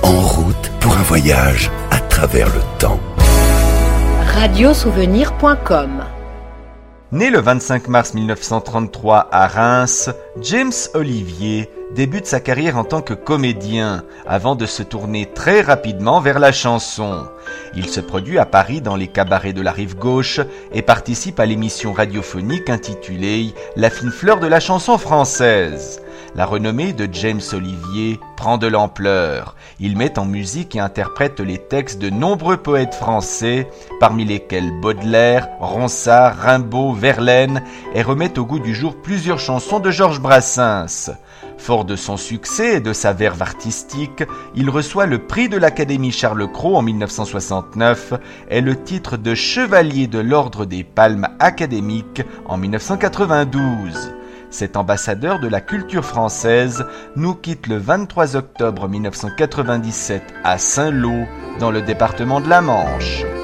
En route pour un voyage à travers le temps. Radiosouvenir.com. Né le 25 mars 1933 à Reims, James Olivier débute sa carrière en tant que comédien avant de se tourner très rapidement vers la chanson. Il se produit à Paris dans les cabarets de la Rive-Gauche et participe à l'émission radiophonique intitulée « La fine fleur de la chanson française ». La renommée de James Olivier prend de l'ampleur. Il met en musique et interprète les textes de nombreux poètes français, parmi lesquels Baudelaire, Ronsard, Rimbaud, Verlaine, et remet au goût du jour plusieurs chansons de Georges Brassens. Fort de son succès et de sa verve artistique, il reçoit le prix de l'Académie Charles-Cros en 1969 et le titre de Chevalier de l'Ordre des Palmes académiques en 1992. Cet ambassadeur de la culture française nous quitte le 23 octobre 1997 à Saint-Lô, dans le département de la Manche.